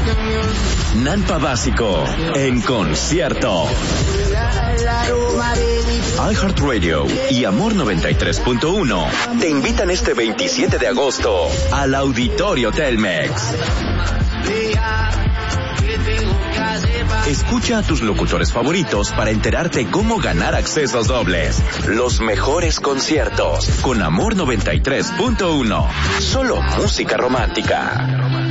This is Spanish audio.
Nampa Básico en concierto. iHeartRadio y Amor 93.1 te invitan este 27 de agosto al Auditorio Telmex. Escucha a tus locutores favoritos para enterarte cómo ganar accesos dobles. Los mejores conciertos con Amor 93.1. Solo música romántica.